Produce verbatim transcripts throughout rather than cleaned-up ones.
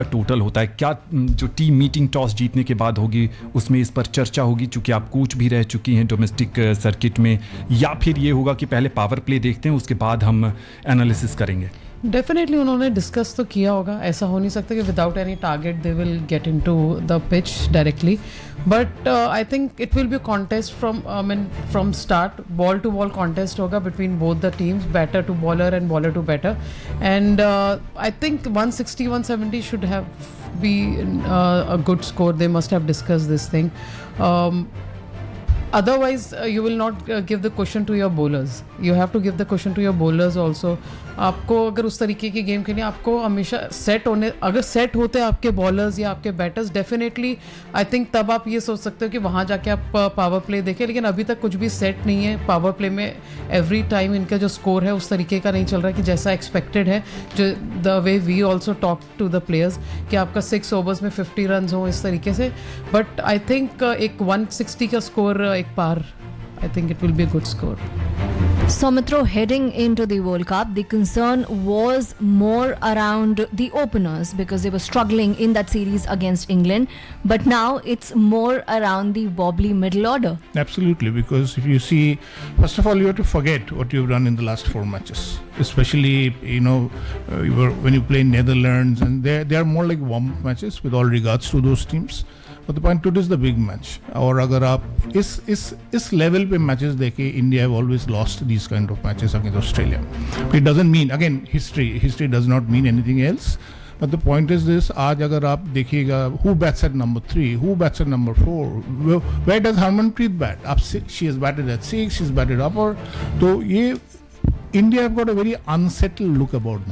Total होता है? क्या जो टीम मीटिंग टॉस जीतने के बाद होगी उसमें इस पर चर्चा होगी, चूंकि आप कोच भी रह चुकी हैं डोमेस्टिक सर्किट में, या फिर ये होगा कि पहले पावर प्ले देखते हैं उसके बाद हम एनालिसिस करेंगे? डेफिनेटली उन्होंने डिस्कस तो किया होगा, ऐसा हो नहीं सकता कि without any target they will get into the pitch directly, but I think it will be contest from I mean from start, ball to ball contest होगा between both the teams, batter to bowler and bowler to batter, and I think one sixty one seventy should have be uh, a good score. They must have discussed this thing. Um, Otherwise, uh, you will not uh, give the cushion to your bowlers. You have to give the cushion to your bowlers also. आपको अगर उस तरीके की game खेलनी है, आपको हमेशा set होने, अगर सेट होते हैं आपके बॉलर्स या आपके बैटर्स, डेफिनेटली आई थिंक तब आप ये सोच सकते हो कि वहाँ जाके आप पावर प्ले देखें, लेकिन अभी तक कुछ भी सेट नहीं है पावर प्ले में. एवरी टाइम इनका जो स्कोर है उस तरीके का नहीं चल रहा है कि जैसा एक्सपेक्टेड है, जो the way we also talk to the players कि आपका सिक्स ओवर्स में फिफ्टी रन हो इस तरीके से. बट आई थिंक एक one sixty का स्कोर एक पार, I think it will be a good score. Soumitra, heading into the World Cup, the concern was more around the openers because they were struggling in that series against England. But now it's more around the wobbly middle order. Absolutely, because if you see, first of all, you have to forget what you've done in the last four matches. Especially, you know, uh, you were, when you play Netherlands, and they they are more like warm-up matches with all regards to those teams. But the point, today is the big match. और अगर आप इस इस इस level पे matches देखें, India have always lost these kind of matches against Australia. It doesn't mean, again history history does not mean anything else, but the point is this. आज अगर आप देखिएगा, who bats eight number three, who bats eight number four, where does Harmanpreet bat? आप she is batted eight six, she is batted up, और तो ये India have got a very unsettled look about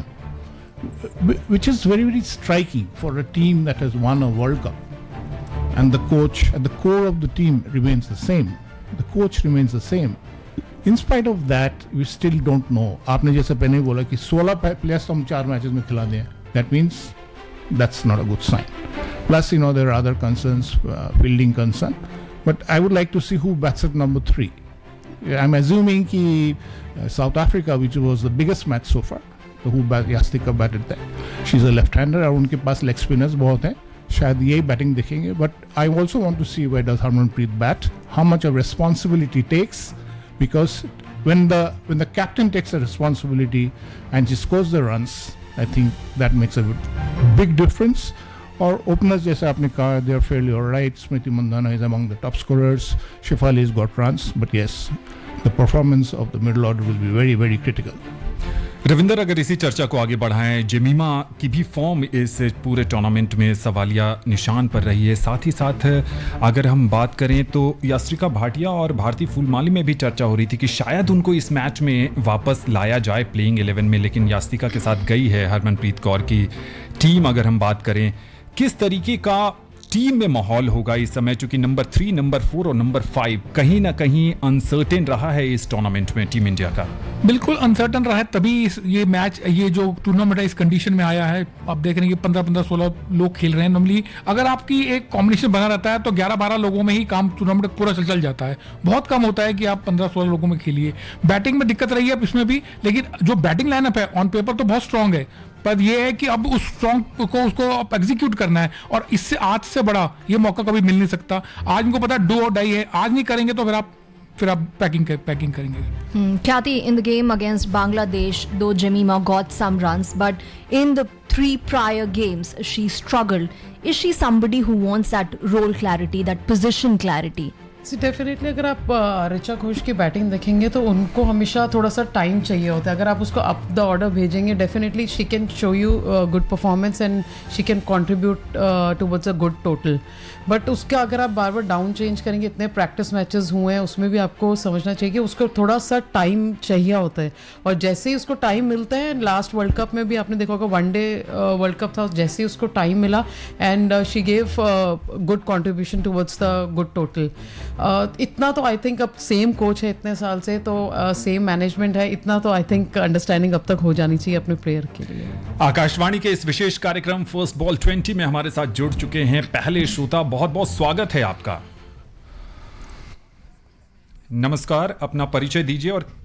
them, which is very very striking for a team that has won a World Cup. And the coach at the core of the team remains the same. The coach remains the same. In spite of that, we still don't know. आपने जैसे पहले बोला कि सोलह players हम चार matches में खिला दें. That means that's not a good sign. Plus, you know, there are other concerns, uh, fielding concern. But I would like to see who bats at number three. I'm assuming कि uh, South Africa, which was the biggest match so far, so who bat, Yastika batted there. She's a left-hander और उनके पास leg spinners बहुत हैं. शायद यही batting देखेंगे. But I also want to C where does Harmanpreet bat, how much of responsibility takes, because when the when the captain takes the responsibility and she scores the runs, I think that makes a big difference. और openers जैसे आपने कहा, they are fairly alright. Smriti Mandhana is among the top scorers. Shefali has got runs, but yes, the performance of the middle order will be very very critical. Ravinder, अगर इसी चर्चा को आगे बढ़ाएं, जेमिमा की भी फॉर्म इस पूरे टूर्नामेंट में सवालिया निशान पर रही है. साथ ही साथ अगर हम बात करें तो यास्त्रिका भाटिया और भारती फूलमाली में भी चर्चा हो रही थी कि शायद उनको इस मैच में वापस लाया जाए प्लेइंग इलेवन में, लेकिन यास्त्रिका के साथ गई है हरमनप्रीत कौर की टीम. अगर हम बात करें किस तरीके का टीम में माहौल होगा इस समय, चूंकि नंबर थ्री, नंबर फोर और नंबर फाइव कहीं ना कहीं अनसर्टेन रहा है इस टूर्नामेंट में टीम इंडिया का. बिल्कुल अनसर्टन रहा है, तभी ये मैच, ये जो टूर्नामेंट है इस कंडीशन में आया है. आप देख रहे हैं कि पंद्रह पंद्रह सोलह लोग खेल रहे हैं. नॉर्मली अगर आपकी एक कॉम्बिनेशन बना रहता है तो ग्यारह बारह लोगों में ही काम टूर्नामेंट पूरा चल चल जाता है. बहुत कम होता है कि आप पंद्रह सोलह लोगों में खेलिए. बैटिंग में दिक्कत रही है इसमें भी, लेकिन जो बैटिंग लाइनअप है ऑन पेपर तो बहुत स्ट्रांग है, पर ये है कि अब उस स्ट्रांग को उसको एग्जीक्यूट करना है, और इससे आज से बड़ा ये मौका कभी मिल नहीं सकता. आज इनको पता डू और डाई है, आज नहीं करेंगे तो फिर आप फिर आप पैकिंग पैकिंग करेंगे. Khyati, in the game against Bangladesh, though Jemima got some runs, but in the three prior games she struggled. Is she somebody who wants that role clarity, that position clarity? Definitely अगर आप ऋचा घोष की batting देखेंगे तो उनको हमेशा थोड़ा सा time चाहिए होता है. अगर आप उसको अप द ऑर्डर भेजेंगे, definitely she can show you good performance and she can contribute towards a good total. But उसका अगर आप बार बार डाउन चेंज करेंगे, इतने प्रैक्टिस मैचेस हुए हैं, उसमें भी आपको समझना चाहिए कि उसको थोड़ा सा टाइम चाहिए होता है. और जैसे ही उसको टाइम मिलता है, लास्ट वर्ल्ड कप में भी आपने देखा होगा, वनडे वर्ल्ड कप था, जैसे ही उसको टाइम मिला and she gave good contribution towards the good total. Uh, इतना तो आई थिंक अब सेम कोच है इतने साल से, तो सेम uh, मैनेजमेंट है, इतना तो आई थिंक अंडरस्टैंडिंग अब तक हो जानी चाहिए अपने प्लेयर के लिए. आकाशवाणी के इस विशेष कार्यक्रम फर्स्ट बॉल ट्वेंटी में हमारे साथ जुड़ चुके हैं पहले श्रोता. बहुत बहुत स्वागत है आपका. नमस्कार, अपना परिचय दीजिए और